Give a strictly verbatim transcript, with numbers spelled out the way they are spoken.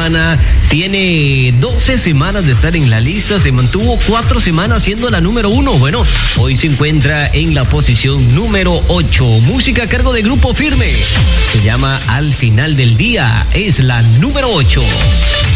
semana. Tiene doce semanas de estar en la lista. Se mantuvo cuatro semanas siendo la número uno. Bueno, hoy se encuentra en la posición número ocho. Música a cargo de Grupo Firme. Se llama Al Final del Día. Es la número ocho.